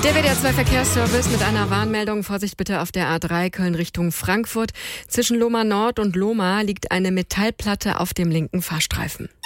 Der WDR 2 Verkehrsservice mit einer Warnmeldung. Vorsicht bitte auf der A3 Köln Richtung Frankfurt. Zwischen Lohmar Nord und Lohmar liegt eine Metallplatte auf dem linken Fahrstreifen.